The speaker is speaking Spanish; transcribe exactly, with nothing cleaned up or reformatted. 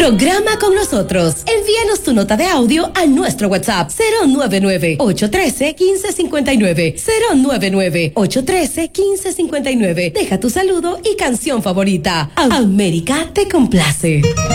Programa con nosotros. Envíanos tu nota de audio a nuestro WhatsApp cero nueve nueve, ocho uno tres, uno cinco cinco nueve, cero nueve nueve, ocho uno tres, uno cinco cinco nueve. Deja tu saludo y canción favorita. América te complace.